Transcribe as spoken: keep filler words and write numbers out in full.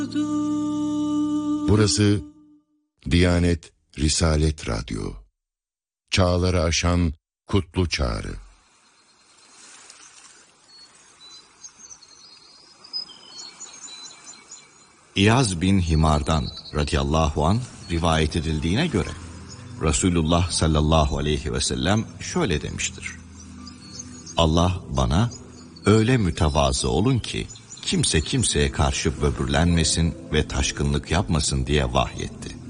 Burası Diyanet Risalet Radyo. Çağları aşan kutlu çağrı. İyaz bin Himar'dan radıyallahu anh rivayet edildiğine göre Resulullah sallallahu aleyhi ve sellem şöyle demiştir: Allah bana öyle mütevazı olun ki kimse kimseye karşı böbürlenmesin ve taşkınlık yapmasın diye vahyetti.